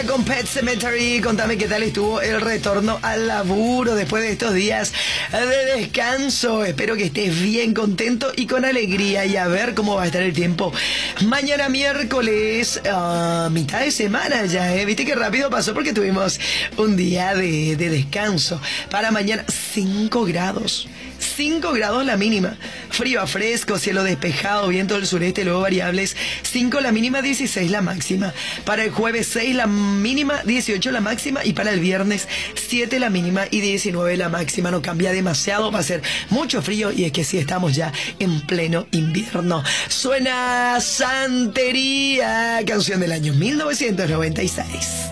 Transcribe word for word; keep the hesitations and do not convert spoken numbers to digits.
Con Pet Sematary, contame qué tal estuvo el retorno al laburo después de estos días de descanso. Espero que estés bien contento y con alegría, y a ver cómo va a estar el tiempo mañana miércoles, uh, mitad de semana ya, ¿eh? Viste que rápido pasó porque tuvimos un día de, de descanso. Para mañana cinco grados. cinco grados la mínima, frío a fresco, cielo despejado, viento del sureste, luego variables, cinco la mínima, dieciséis la máxima. Para el jueves seis la mínima, dieciocho la máxima, y para el viernes siete la mínima y diecinueve la máxima. No cambia demasiado, va a ser mucho frío, y es que sí, estamos ya en pleno invierno. Suena Santería, canción del año mil novecientos noventa y seis.